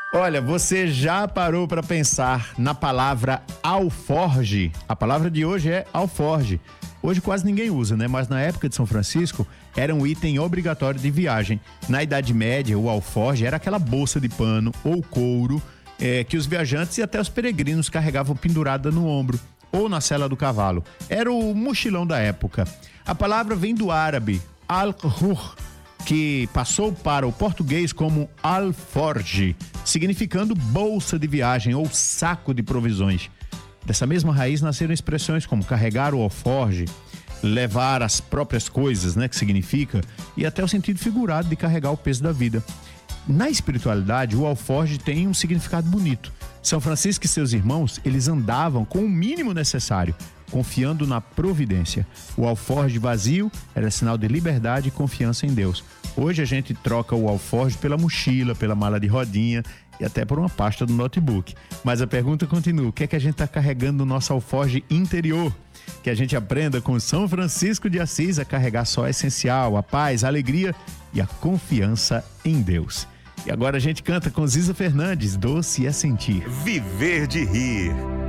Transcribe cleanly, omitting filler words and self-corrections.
Olha, você já parou para pensar na palavra alforge? A palavra de hoje é alforge. Hoje quase ninguém usa, né? Mas na época de São Francisco era um item obrigatório de viagem. Na Idade Média, o alforge era aquela bolsa de pano ou couro que os viajantes e até os peregrinos carregavam pendurada no ombro ou na sela do cavalo. Era o mochilão da época. A palavra vem do árabe al-ruh, que passou para o português como alforge, significando bolsa de viagem ou saco de provisões. Dessa mesma raiz nasceram expressões como carregar o alforge, levar as próprias coisas, né, que significa, e até o sentido figurado de carregar o peso da vida. Na espiritualidade, o alforge tem um significado bonito. São Francisco e seus irmãos, eles andavam com o mínimo necessário, confiando na providência. O alforge vazio era sinal de liberdade e confiança em Deus. Hoje a gente troca o alforge pela mochila, pela mala de rodinha e até por uma pasta do notebook. Mas a pergunta continua: o que é que a gente está carregando no nosso alforge interior? Que a gente aprenda com São Francisco de Assis a carregar só o essencial, a paz, a alegria e a confiança em Deus. E agora a gente canta com Ziza Fernandes, Doce é Sentir. Viver de rir.